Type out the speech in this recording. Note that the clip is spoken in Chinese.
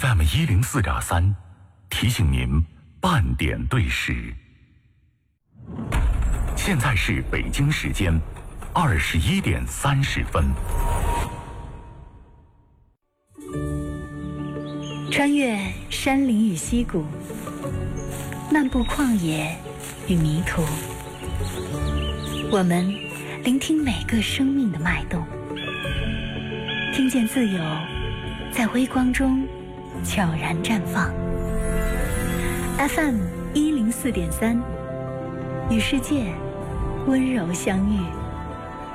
FM104.3，提醒您半点对时。现在是北京时间21点30分。 穿越山林与溪谷，漫步旷野与迷途，我们聆听每个生命的脉动，听见自由在微光中悄然绽放。FM104.3，与世界温柔相遇。